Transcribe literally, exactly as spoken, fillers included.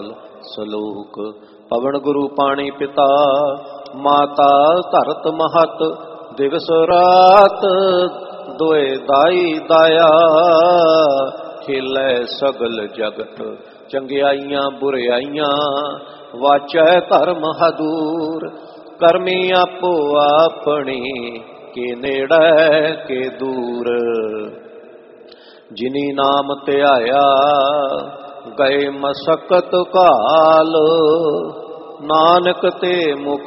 ਕਾਲ ਸਲੋਕ। ਪਵਨ ਗੁਰੂ ਪਾਣੀ ਪਿਤਾ ਮਾਤਾ ਧਰਤ ਮਹਤ ਦਿਵਸ ਰਾਤ ਦੋਏ ਦਾਈ ਦਾਇਆ। ਖੇਲੇ ਸਗਲ ਜਗਤ ਚੰਗਿਆਈਆਂ ਬੁਰਿਆਈਆਂ ਵਾਚੈ ਧਰਮ ਹਦੂਰ। ਕਰਮੀ ਆਪੋ ਆਪਣੀ ਕੇ ਨੇੜੇ ਕੇ ਦੂਰ। ਜਿਨੀ ਨਾਮ ਧਿਆਇਆ ਗਏ ਮਸਕਤ ਕਾਲ ਨਾਨਕ ਤੇ ਮੁਖ